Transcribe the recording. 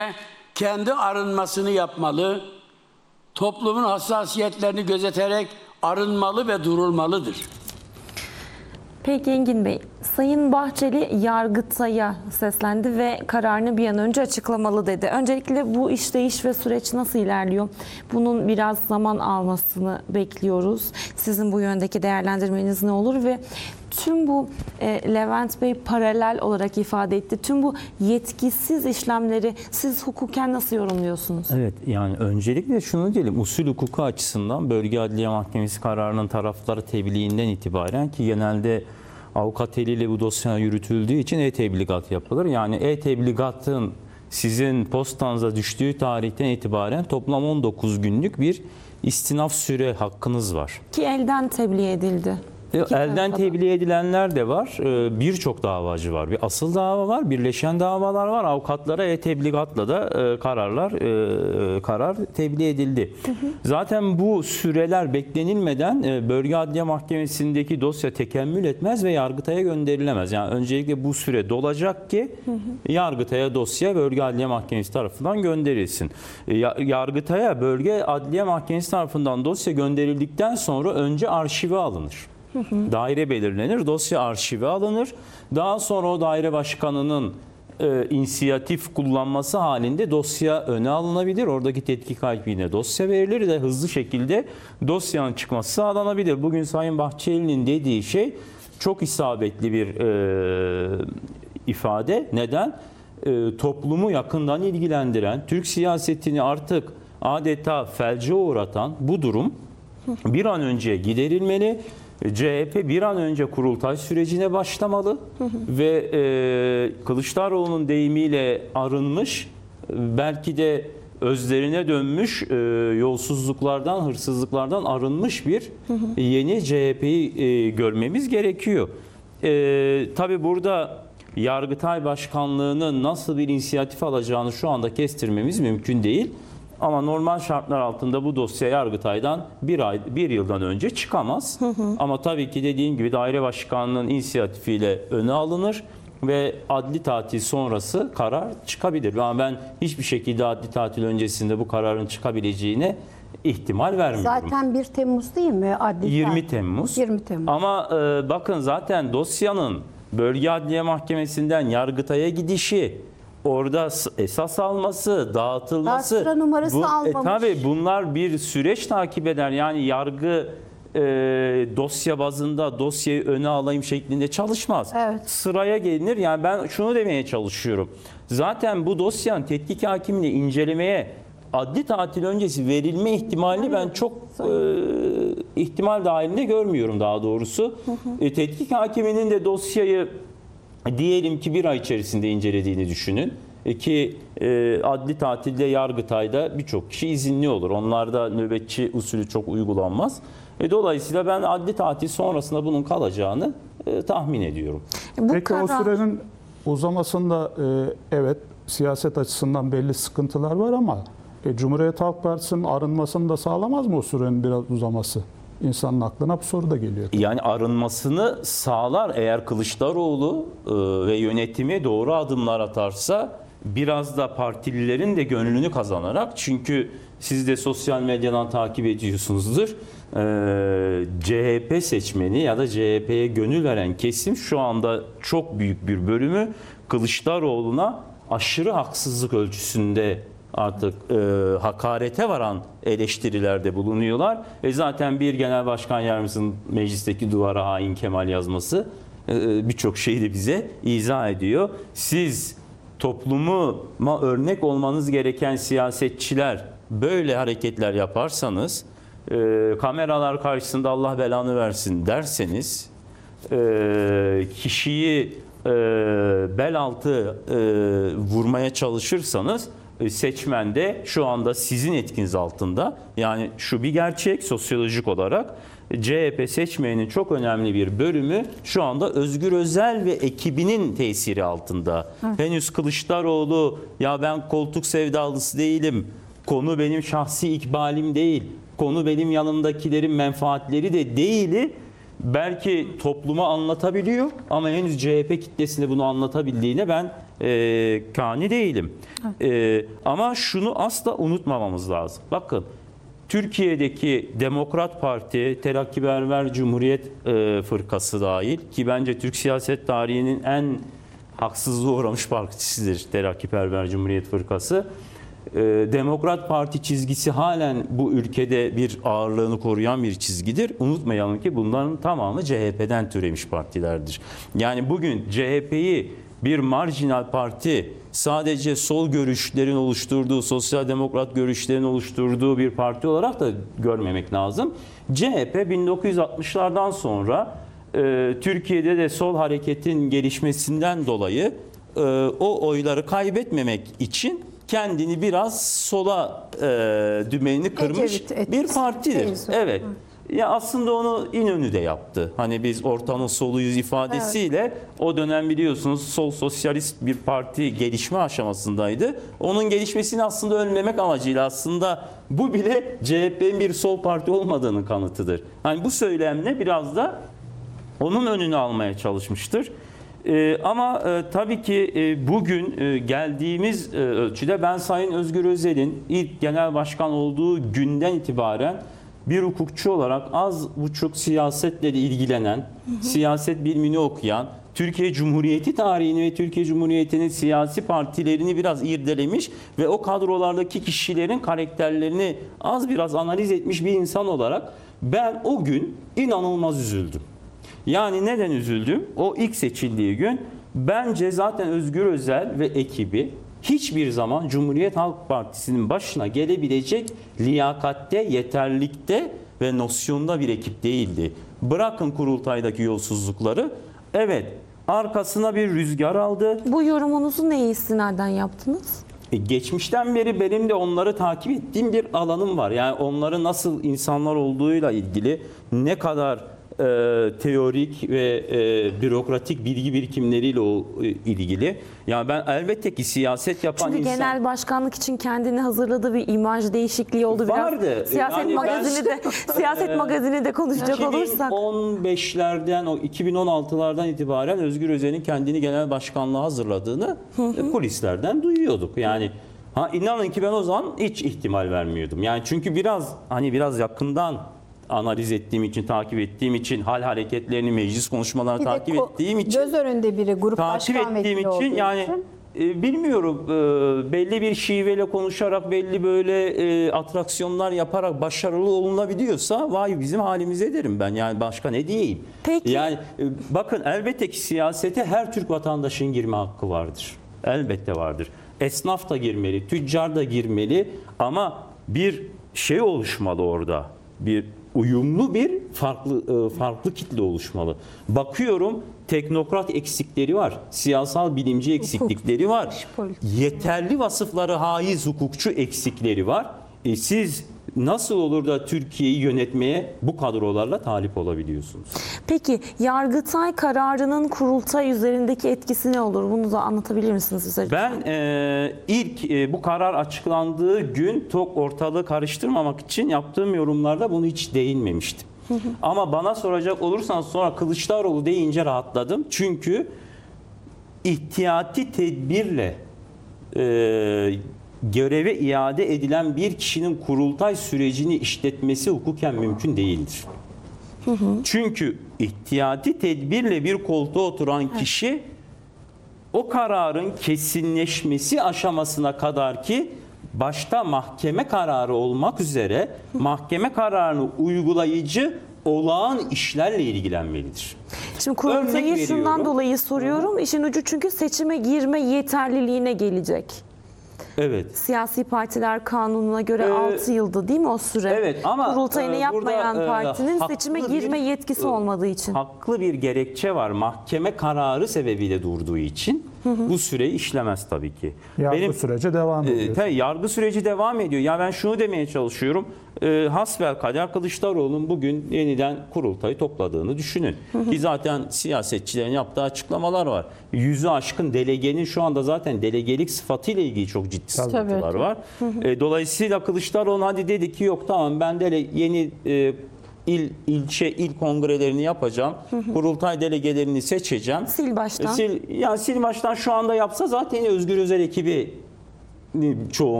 kendi arınmasını yapmalı, toplumun hassasiyetlerini gözeterek arınmalı ve durulmalıdır. Peki Engin Bey, Sayın Bahçeli Yargıtay'a seslendi ve kararını bir an önce açıklamalı dedi. Öncelikle bu işleyiş ve süreç nasıl ilerliyor? Bunun biraz zaman almasını bekliyoruz. Sizin bu yöndeki değerlendirmeniz ne olur ve tüm bu Levent Bey paralel olarak ifade etti. Tüm bu yetkisiz işlemleri siz hukuken nasıl yorumluyorsunuz? Evet, yani öncelikle şunu diyelim, usul hukuku açısından Bölge Adliye Mahkemesi kararının tarafları tebliğinden itibaren, ki genelde avukat eliyle bu dosya yürütüldüğü için e-tebligat yapılır. Yani e-tebligatın sizin postanıza düştüğü tarihten itibaren toplam 19 günlük bir istinaf süre hakkınız var. Ki elden tebliğ edildi. Elden tebliğ edilenler de var. Birçok davacı var. Bir asıl dava var, birleşen davalar var. Avukatlara e-tebligatla da karar tebliğ edildi. Zaten bu süreler beklenilmeden Bölge Adliye Mahkemesi'ndeki dosya tekemmül etmez ve Yargıtay'a gönderilemez. Yani öncelikle bu süre dolacak ki Yargıtay'a dosya Bölge Adliye Mahkemesi tarafından gönderilsin. Yargıtay'a Bölge Adliye Mahkemesi tarafından dosya gönderildikten sonra önce arşive alınır. Daire belirlenir, dosya arşive alınır. Daha sonra o daire başkanının inisiyatif kullanması halinde dosya öne alınabilir. Oradaki tetkik aleyhine dosya verilir ve hızlı şekilde dosyanın çıkması sağlanabilir. Bugün Sayın Bahçeli'nin dediği şey çok isabetli bir ifade. Neden? Toplumu yakından ilgilendiren, Türk siyasetini artık adeta felce uğratan bu durum bir an önce giderilmeli. CHP bir an önce kurultay sürecine başlamalı ve Kılıçdaroğlu'nun deyimiyle arınmış, belki de özlerine dönmüş, yolsuzluklardan, hırsızlıklardan arınmış bir yeni CHP'yi görmemiz gerekiyor. Tabii burada Yargıtay Başkanlığı'nın nasıl bir inisiyatif alacağını şu anda kestirmemiz mümkün değil. Ama normal şartlar altında bu dosya Yargıtay'dan bir yıldan önce çıkamaz. Ama tabii ki dediğim gibi daire başkanlığının inisiyatifiyle öne alınır ve adli tatil sonrası karar çıkabilir. Ama ben hiçbir şekilde adli tatil öncesinde bu kararın çıkabileceğine ihtimal vermiyorum. Zaten 1 Temmuz değil mi adli 20 Temmuz. 20 Temmuz. Ama bakın zaten dosyanın Bölge Adliye Mahkemesi'nden Yargıtay'a gidişi, orada esas alması, dağıtılması, Sıra numarası almamış. Tabii bunlar bir süreç takip eder. Yani yargı dosya bazında dosyayı öne alayım şeklinde çalışmaz. Evet. Sıraya gelinir. Yani ben şunu demeye çalışıyorum. Zaten bu dosyanın tetkik hakimini incelemeye adli tatil öncesi verilme ihtimalini ben çok ihtimal dahilinde görmüyorum daha doğrusu. Tetkik hakiminin de dosyayı diyelim ki bir ay içerisinde incelediğini düşünün. Ki adli tatilde Yargıtay'da birçok kişi izinli olur. Onlarda nöbetçi usulü çok uygulanmaz. Dolayısıyla ben adli tatil sonrasında bunun kalacağını tahmin ediyorum. Peki o sürenin uzamasında evet siyaset açısından belli sıkıntılar var ama Cumhuriyet Halk Partisi'nin arınmasını da sağlamaz mı o sürenin biraz uzaması? İnsanın aklına bu soru da geliyor. Yani arınmasını sağlar eğer Kılıçdaroğlu ve yönetimi doğru adımlar atarsa, biraz da partililerin de gönlünü kazanarak, çünkü siz de sosyal medyadan takip ediyorsunuzdur. CHP seçmeni ya da CHP'ye gönül veren kesim şu anda çok büyük bir bölümü Kılıçdaroğlu'na aşırı haksızlık ölçüsünde artık hakarete varan eleştirilerde bulunuyorlar. Zaten bir genel başkan yardımcısının meclisteki duvara hain Kemal yazması birçok şeyi de bize izah ediyor. Siz topluma örnek olmanız gereken siyasetçiler böyle hareketler yaparsanız, kameralar karşısında Allah belanı versin derseniz, kişiyi bel altı vurmaya çalışırsanız, seçmen de şu anda sizin etkiniz altında. Yani şu bir gerçek, sosyolojik olarak CHP seçmeninin çok önemli bir bölümü şu anda Özgür Özel ve ekibinin tesiri altında. Henüz Kılıçdaroğlu ya ben koltuk sevdalısı değilim, konu benim şahsi ikbalim değil, konu benim yanımdakilerin menfaatleri de değili, belki topluma anlatabiliyor ama henüz CHP kitlesine bunu anlatabildiğine ben kani değilim. Ama şunu asla unutmamamız lazım. Bakın, Türkiye'deki Demokrat Parti, Terakkiperver Cumhuriyet Fırkası dahil, ki bence Türk siyaset tarihinin en haksızlığa uğramış partisidir Terakkiperver Cumhuriyet Fırkası. Demokrat Parti çizgisi halen bu ülkede bir ağırlığını koruyan bir çizgidir. Unutmayalım ki bunların tamamı CHP'den türemiş partilerdir. Yani bugün CHP'yi bir marjinal parti, sadece sol görüşlerin oluşturduğu, sosyal demokrat görüşlerin oluşturduğu bir parti olarak da görmemek lazım. CHP 1960'lardan sonra Türkiye'de de sol hareketin gelişmesinden dolayı o oyları kaybetmemek için kendini biraz sola dümenini kırmış bir partidir. Evet. Ya aslında onu İnönü de yaptı. Hani biz ortanın soluyuz ifadesiyle o dönem biliyorsunuz sol sosyalist bir parti gelişme aşamasındaydı. Onun gelişmesini aslında önlemek amacıyla aslında bu bile CHP'nin bir sol parti olmadığının kanıtıdır. Hani bu söylemle biraz da onun önünü almaya çalışmıştır. Ama tabii ki bugün geldiğimiz ölçüde ben Sayın Özgür Özel'in ilk genel başkan olduğu günden itibaren bir hukukçu olarak az buçuk siyasetle de ilgilenen, siyaset bilimini okuyan, Türkiye Cumhuriyeti tarihini ve Türkiye Cumhuriyeti'nin siyasi partilerini biraz irdelemiş ve o kadrolardaki kişilerin karakterlerini az biraz analiz etmiş bir insan olarak ben o gün inanılmaz üzüldüm. Yani neden üzüldüm? O ilk seçildiği gün bence zaten Özgür Özel ve ekibi hiçbir zaman Cumhuriyet Halk Partisi'nin başına gelebilecek liyakatte, yeterlilikte ve nosyonda bir ekip değildi. Bırakın kurultaydaki yolsuzlukları. Evet, arkasına bir rüzgar aldı. Bu yorumunuzu neye istinaden yaptınız? Geçmişten beri benim de onları takip ettiğim bir alanım var. Yani onların nasıl insanlar olduğuyla ilgili ne kadar teorik ve bürokratik bilgi birikimleriyle ilgili. Yani ben elbette ki siyaset yapan Çünkü insan... genel başkanlık için kendini hazırladığı bir imaj değişikliği oldu biraz. Vardı. Siyaset Yani magazini de konuşacak olursak. 2015'lerden, o 2016'lardan itibaren Özgür Özel'in kendini genel başkanlığa hazırladığını kulislerden duyuyorduk. Yani inanın ki ben o zaman hiç ihtimal vermiyordum. Yani çünkü biraz yakından analiz ettiğim için, takip ettiğim için, hal hareketlerini, meclis konuşmalarını takip ettiğim için, göz önünde biri grup takip başkan ettiğim vekili için olduğu yani bilmiyorum, belli bir şiveyle konuşarak, belli böyle atraksiyonlar yaparak başarılı olunabiliyorsa vay bizim halimize derim ben. Yani başka ne diyeyim? Peki. Yani bakın, elbette ki siyasete her Türk vatandaşının girme hakkı vardır. Elbette vardır. Esnaf da girmeli, tüccar da girmeli ama bir şey oluşmalı orada. Bir uyumlu bir farklı kitle oluşmalı. Bakıyorum teknokrat eksikleri var. Siyasal bilimci eksiklikleri var. Yeterli vasıfları haiz hukukçu eksikleri var. Siz nasıl olur da Türkiye'yi yönetmeye bu kadrolarla talip olabiliyorsunuz? Peki Yargıtay kararının kurultay üzerindeki etkisi ne olur? Bunu da anlatabilir misiniz bize? Ben ilk bu karar açıklandığı gün ortalığı karıştırmamak için yaptığım yorumlarda bunu hiç değinmemiştim. Ama bana soracak olursanız sonra Kılıçdaroğlu deyince rahatladım. Çünkü ihtiyati tedbirle göreve iade edilen bir kişinin kurultay sürecini işletmesi hukuken mümkün değildir. Çünkü ihtiyati tedbirle bir koltuğa oturan kişi o kararın kesinleşmesi aşamasına kadar ki başta mahkeme kararı olmak üzere mahkeme kararını uygulayıcı olağan işlerle ilgilenmelidir. Şimdi kurultayı şundan dolayı soruyorum. İşin ucu çünkü seçime girme yeterliliğine gelecek. Evet. Siyasi partiler kanununa göre 6 yıldı değil mi o süre? Evet ama kurultayını yapmayan burada, partinin seçime girme yetkisi olmadığı için. Haklı bir gerekçe var. Mahkeme kararı sebebiyle durduğu için bu süreyi işlemez tabii ki. Yargı süreci devam ediyor. Tabii yargı süreci devam ediyor. Ya ben şunu demeye çalışıyorum. Hasbelkader Kılıçdaroğlu'nun bugün yeniden kurultayı topladığını düşünün. Ki zaten siyasetçilerin yaptığı açıklamalar var. 100'ü aşkın delegenin şu anda zaten delegelik sıfatıyla ilgili çok ciddi sıkıntılar var. Dolayısıyla Kılıçdaroğlu hadi dedi ki yok tamam ben yeni il kongrelerini yapacağım. Kurultay delegelerini seçeceğim. Sil baştan. Sil baştan şu anda yapsa zaten Özgür Özel ekibi çoğu